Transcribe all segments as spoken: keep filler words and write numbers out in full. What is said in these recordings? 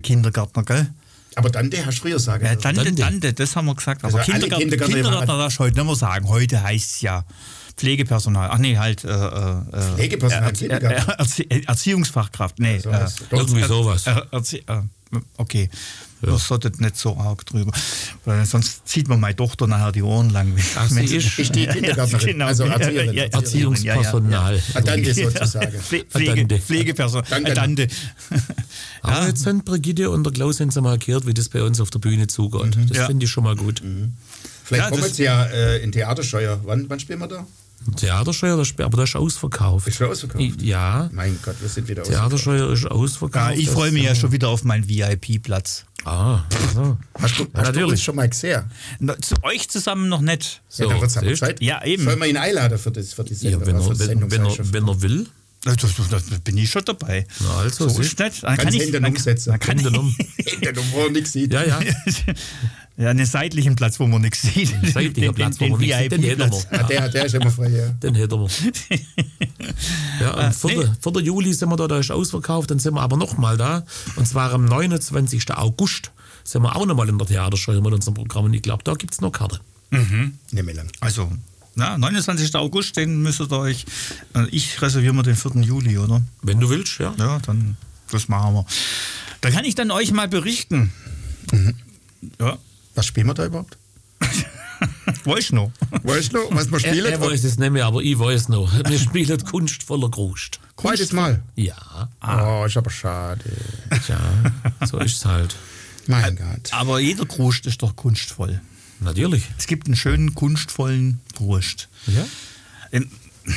Kindergärtner, gell? Aber Tante hast du früher sagen. Ja, Tante, Tante, Tante, das haben wir gesagt. Aber also Kindergärtner, Kindergärtner, Kindergärtner darfst du heute nicht mehr sagen. Heute heißt es ja Pflegepersonal. Ach nee, halt äh, äh, Pflegepersonal, äh, äh, Erzie Erziehungsfachkraft. Nee, also, äh, irgendwie sowas. Äh, Erzie äh, okay. Ja. Das sollte nicht so arg drüber. Weil sonst zieht man meine Tochter nachher die Ohren lang. Ach, sie ist, ist die Kindergärtnerin, ja, genau. also Erzieherin. Ja, ja, Erziehungspersonal. Ja, ja. Tante sozusagen. Pflege, Pflegepersonal. Tante. Tante. Aber Ja. jetzt sind Brigitte und der Klaus sind sie markiert, wie das bei uns auf der Bühne zugeht. Mhm. Das Ja. finde ich schon mal gut. Mhm. Vielleicht Ja, kommen das- jetzt ja äh, in Theatersteuer. Wann, wann spielen wir da? Theatersteuer, das sp- aber das ist ausverkauft. Ist schon ausverkauft? Ich, ja, Mein Gott, wir sind wieder ausverkauft. Theatersteuer ist ausverkauft. Ja, ich Das- freue mich ja schon wieder auf meinen V I P-Platz. Ah, so. Hast du, hast du natürlich. uns schon mal gesehen? Na, zu euch zusammen noch nicht. So, ja, da wird es aber siehst? Zeit. Ja, eben. Sollen wir ihn einladen für, das, für die Sendung? Ja, wenn, für er, die wenn, Sendung, wenn, sag ich er, schon. wenn er will. Da, da, da bin ich schon dabei. Na, also, so siehst ist nicht. Dann kann Kannst ich Hände dann, umsetzen. dann kann Hände ich, um. Hinter dem, wo er nichts sieht. Ja, ja. ja, einen seitlichen Platz, wo man nichts sieht. Seitlicher Platz, wo man nichts sieht, den hätten wir. Ah, der, der ist immer frei, ja. Den hätten wir. Ja, am Ah, vierten vierten Juli sind wir da, da ist ausverkauft, dann sind wir aber nochmal da. Und zwar am neunundzwanzigsten August sind wir auch nochmal in der Theatersteuer mit unserem Programm. Und ich glaube, da gibt es noch Karten. Mhm. Nimm mal an. Also, na, neunundzwanzigsten August, den müsstet ihr euch. äh, Ich reserviere mir den vierten Juli, oder? Wenn du willst, ja. Ja, dann das machen wir. Da kann ich dann euch mal berichten. Mhm. Ja. Was spielen wir da überhaupt? Weißt du noch? Weißt du, was wir Er, spielen? er weiß es nicht mehr, aber ich weiß noch. Wir spielen Kunst voller Grust. Zweites Mal. Ja, Oh, ist aber schade. ja, so ist es halt. Mein Gott. Aber jeder Grust ist doch kunstvoll. Natürlich. Es gibt einen schönen, kunstvollen Grust. Ja. Ähm,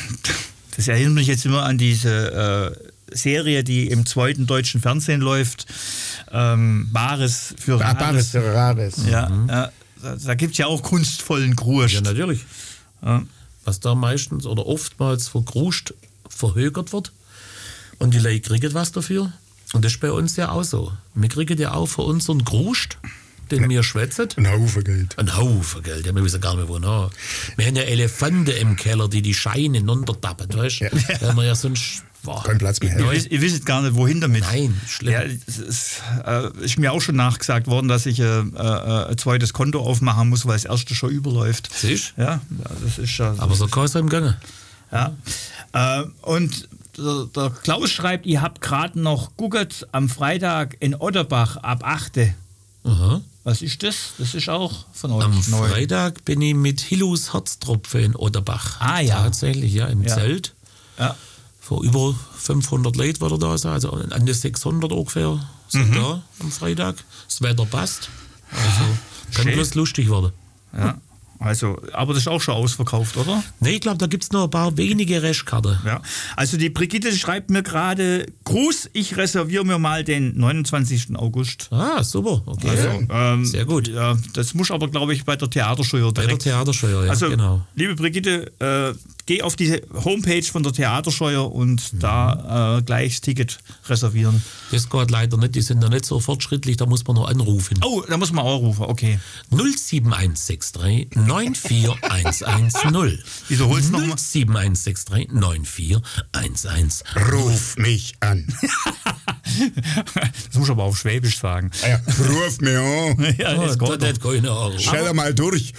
Das erinnert mich jetzt immer an diese äh, Serie, die im zweiten deutschen Fernsehen läuft. Ähm, Bares für Ah, Bares für Rares. Ja, ja, da, da gibt es ja auch kunstvollen Grust. Ja, natürlich. Ja. Was da meistens oder oftmals für Grust verhökert wird. Und die Leute kriegen was dafür. Und das ist bei uns ja auch so. Wir kriegen ja auch für unseren Grust, den wir schwätzen, Ein Haufen Geld. ein Haufen Geld. Ja, wir wissen gar nicht, wo noch. Wir haben ja Elefanten im Keller, die die Scheine runtertappen, weißt du? Ja. Weil wir ja sonst... Boah, Kein Platz mehr. Ihr, wisst, ihr wisst gar nicht, wohin damit. Nein, schlimm. Ja, es ist, äh, ist mir auch schon nachgesagt worden, dass ich äh, äh, ein zweites Konto aufmachen muss, weil das erste schon überläuft. Siehst Ja, ja, das ist ja. Aber so kann es im Gange. Ja. Äh, und der, der Klaus schreibt, ihr habt gerade noch geguckt am Freitag in Otterbach ab acht. Aha. Was ist das? Das ist auch von euch Am neu. Freitag bin ich mit Hillus Herztropfe in Otterbach. Ah, ja. Tatsächlich, ja, im Ja. Zelt. Ja. Vor über fünfhundert Leuten wird er da sein, also an die sechshundert ungefähr sind Mhm. da am Freitag. Das Wetter passt. Also kann Schön. bloß lustig werden. Ja. Also, aber das ist auch schon ausverkauft, oder? Nee, ich glaube, da gibt es noch ein paar wenige Restkarten. Ja. Also die Brigitte schreibt mir gerade, Gruß, ich reserviere mir mal den neunundzwanzigsten August. Ah, super. Okay. Also, ähm, Sehr gut. Ja, das muss aber, glaube ich, bei der Theatersteuer Bei der direkt. Theatersteuer, ja, Also, genau. liebe Brigitte, äh, geh auf die Homepage von der Theatersteuer und Mhm. da äh, gleich das Ticket reservieren. Das geht leider nicht, die sind da nicht so fortschrittlich, da muss man noch anrufen. Oh, da muss man auch rufen, okay. null sieben eins sechs drei neun vier eins eins null. Wiederhol's noch mal. null sieben eins sechs drei neun vier eins eins. Ruf mich an. Das muss ich aber auf Schwäbisch sagen. Ah ja, ruf mich an. Ja, Oh, das geht das doch. hat keine Ahnung. Stell mal durch.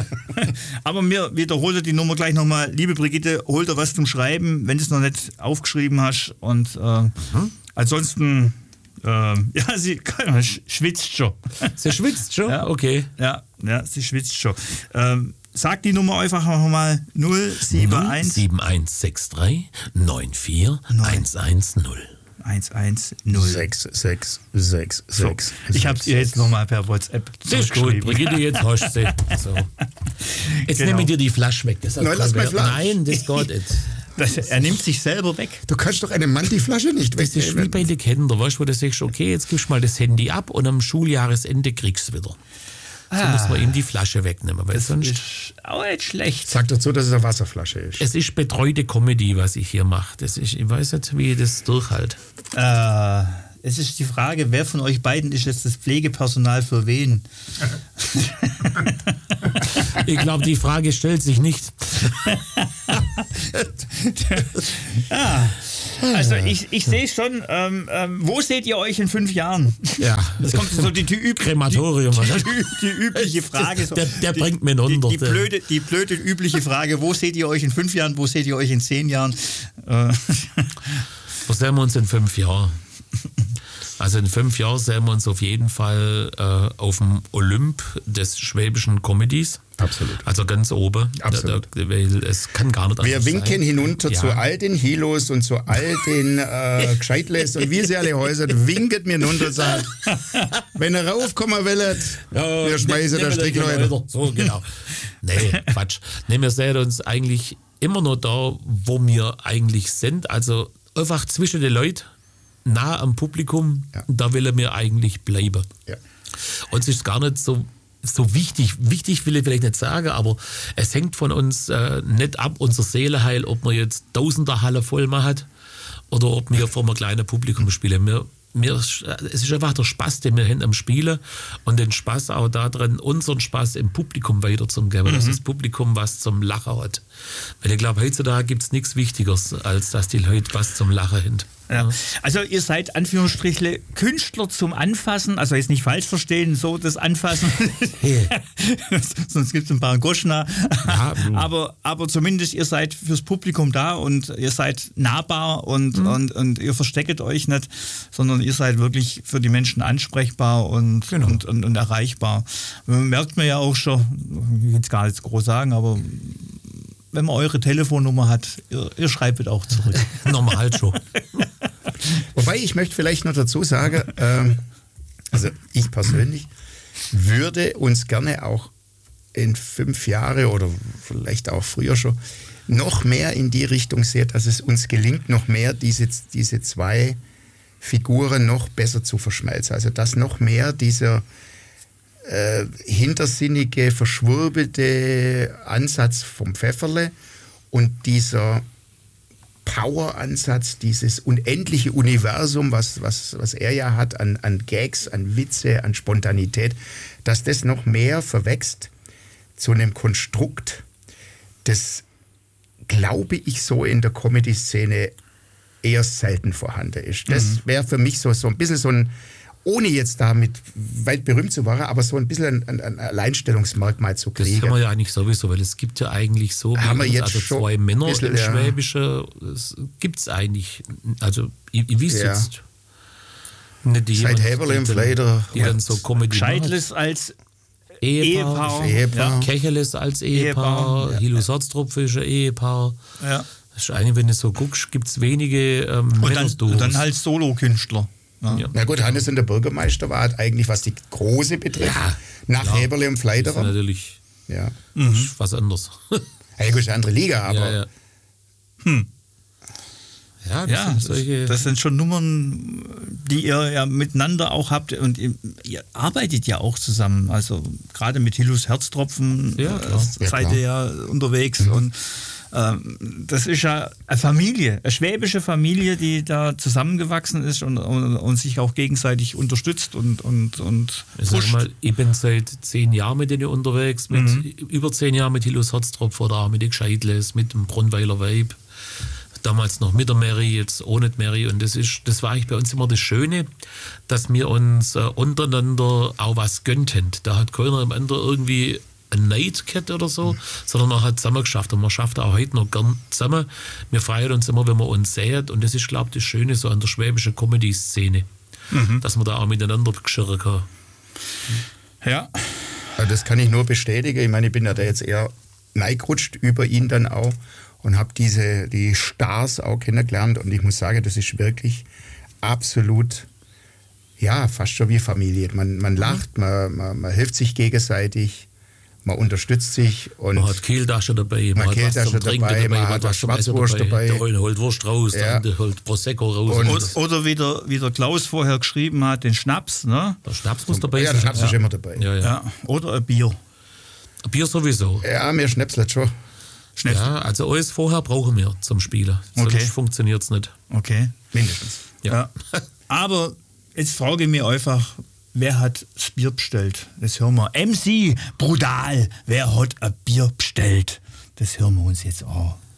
Aber mir wiederholt die Nummer gleich nochmal. Liebe Brigitte, hol dir was zum Schreiben, wenn du es noch nicht aufgeschrieben hast. Und äh, Mhm. ansonsten, äh, ja, sie sch- schwitzt schon. Sie schwitzt schon? Ja. Okay. Ja, ja, sie schwitzt schon. Ähm, sag die Nummer einfach nochmal null sieben eins sieben eins sechs drei neun vier eins eins null. eins eins null. Sechs, sechs, sechs, So, sechs. ich habe es ihr jetzt nochmal per WhatsApp Das ist gut, zurückgeschrieben. Brigitte, jetzt hast du sie. So. Jetzt Genau. nehme ich dir die Flasche weg. Das hat Nein, lass kein meine Wert. Flasche. Nein, das geht nicht. Das, er nimmt sich selber weg. Du kannst doch einem Mann die Flasche nicht Das ist wie wegnehmen. bei den Kindern, weißt du, wo du sagst, okay, jetzt gibst du mal das Handy ab und am Schuljahresende kriegst du es wieder. So Ah. muss man ihm die Flasche wegnehmen, weil Das sonst... ist auch nicht schlecht. Sag dazu, dass es eine Wasserflasche ist. Es ist betreute Comedy, was ich hier mache. Das ist, ich weiß nicht, wie ich das durchhalte. Äh, es ist die Frage, wer von euch beiden ist jetzt das Pflegepersonal für wen? Ich glaube, die Frage stellt sich nicht. Ja, Also ich, ich sehe schon, ähm, ähm, wo seht ihr euch in fünf Jahren? Ja. Das kommt so die, die, üb Krematorium. die, die, die, die übliche Frage. So. Der, der die, bringt mir unter. Die, die, blöde, die blöde übliche Frage, wo seht ihr euch in fünf Jahren, wo seht ihr euch in zehn Jahren? Äh. Wo sehen wir uns in fünf Jahren? Also in fünf Jahren sehen wir uns auf jeden Fall äh, auf dem Olymp des schwäbischen Comedies. Absolut. Also ganz oben. Absolut. Da, da, weil es kann gar nicht Wir anders winken sein. hinunter Ja. zu all den Hilos und zu all den äh, Gescheitles und wie sie alle heißen, winket mir hinunter und sagt, wenn ihr raufkommen wollt, Ja, wir schmeißen ne- der nehmen wir den Strickleiter. weiter. So, genau. Nee, Quatsch. Nee, wir sehen uns eigentlich immer noch da, wo wir eigentlich sind. Also einfach zwischen den Leuten, nah am Publikum, Ja. da will er mir eigentlich bleiben. Ja. Uns ist gar nicht so, so wichtig. Wichtig will ich vielleicht nicht sagen, aber es hängt von uns äh, nicht ab, unser Seeleheil, ob man jetzt Tausender Halle voll macht oder ob wir vor einem kleinen Publikum spielen. Wir, wir, es ist einfach der Spaß, den wir haben am Spielen und den Spaß auch darin, unseren Spaß im Publikum weiterzugeben, mhm. dass das Publikum was zum Lachen hat. Weil ich glaube, heutzutage gibt es nichts Wichtigeres, als dass die Leute was zum Lachen haben. Ja. Also ihr seid Anführungsstrichle Künstler zum Anfassen, also jetzt nicht falsch verstehen, so das Anfassen, Hey. sonst gibt es ein paar Goschna, Ja, aber, aber zumindest ihr seid fürs Publikum da und ihr seid nahbar und, Mhm. und, und ihr versteckt euch nicht, sondern ihr seid wirklich für die Menschen ansprechbar und, Genau. und, und, und erreichbar. Merkt man ja auch schon, ich will jetzt gar nicht groß sagen, aber wenn man eure Telefonnummer hat, ihr, ihr schreibt auch zurück. Normal schon. Wobei ich möchte vielleicht noch dazu sagen, ähm, also ich persönlich würde uns gerne auch in fünf Jahre oder vielleicht auch früher schon noch mehr in die Richtung sehen, dass es uns gelingt, noch mehr diese, diese zwei Figuren noch besser zu verschmelzen. Also dass noch mehr dieser äh, hintersinnige, verschwurbelte Ansatz vom Pfefferle und dieser Power-Ansatz, dieses unendliche Universum, was, was, was er ja hat an, an Gags, an Witze, an Spontanität, dass das noch mehr verwächst zu einem Konstrukt, das, glaube ich, so in der Comedy-Szene eher selten vorhanden ist. Das Mhm. wäre für mich so, so ein bisschen so ein, ohne jetzt damit weit berühmt zu werden, aber so ein bisschen ein, ein Alleinstellungsmerkmal zu Das kriegen. haben wir ja eigentlich sowieso, weil es gibt ja eigentlich so, wie Haben wir uns, jetzt also schon zwei ein Männer bisschen, im ja. Schwäbische, gibt es eigentlich, also ich, ich weiß Ja. jetzt nicht die Seit jemand, Häberle im die dann- Fleider. die dann so Comedy Scheitles als machen. Ehepaar, Ehepaar. Ehepaar. Ja. Kecheles als Ehepaar, Ehepaar, ja. Hilus Herztropf ist ein Ehepaar. Ja. Das ist eigentlich, wenn du so guckst, gibt es wenige ähm, Und dann, Männerduos. und dann halt Solokünstler. Ja. Ja. Na gut, Hannes und der Bürgermeister war halt eigentlich, was die Große betrifft, Ja, nach klar. Häberle und Das ist Fleiderer. natürlich Ja. das ist was anderes. Ja, gut, ist eine andere Liga, aber ja, ja. Hm. Ja, das Ja, sind das, solche. das sind schon Nummern, die ihr ja miteinander auch habt und ihr, ihr arbeitet ja auch zusammen. Also gerade mit Hilus Herztropfen Ja, äh, klar. seid Ja, klar. ihr ja unterwegs und ähm, das ist ja eine Familie, eine schwäbische Familie, die da zusammengewachsen ist und, und, und sich auch gegenseitig unterstützt und, und, und Ich sag pusht. mal, ich bin seit zehn Jahren mit denen unterwegs, mit Mhm. über zehn Jahren mit Hilus Herztropf oder auch mit den Gescheitles, mit dem Brunweiler Weib. Damals noch mit der Mary, jetzt ohne die Mary. Und das ist, das war eigentlich bei uns immer das Schöne, dass wir uns äh, untereinander auch was gönnten. Da hat keiner am anderen irgendwie ein Neid gehabt oder so, sondern man hat zusammen geschafft. Und man schafft auch heute noch gern zusammen. Wir freuen uns immer, wenn wir uns sehen. Und das ist, glaube ich, das Schöne so an der schwäbischen Comedy-Szene, dass man da auch miteinander geschirren kann. Ja, ja, das kann ich nur bestätigen. Ich meine, ich bin ja da jetzt eher neigerutscht über ihn dann auch und habe diese die Stars auch kennengelernt. Und ich muss sagen, das ist wirklich absolut, ja, fast schon wie Familie. Man, man lacht, man, man, man hilft sich gegenseitig. Man unterstützt sich und Man hat Kehltasche dabei, man, Man hat was Kehltasche zum Trinken dabei, dabei, man man hat hat was zum Essen Schwarzwurst dabei. Der eine holt Wurst raus, der Ja. andere holt Prosecco raus. Und- Und oder wie der, wie der Klaus vorher geschrieben hat, den Schnaps, ne? der Schnaps muss dabei ja, sein. der Schnaps ist immer dabei. Ja, ja. Ja. Oder ein Bier. Bier sowieso. Ja, mir schnäpselt schon. Schnäpsel. Ja, also alles vorher brauchen wir zum Spielen. Sonst Okay. funktioniert es nicht. Okay. Mindestens. Ja. Ja. Aber jetzt frage ich mich einfach, wer hat das Bier bestellt? Das hören wir. M C, brutal, wer hat ein Bier bestellt? Das hören wir uns jetzt an.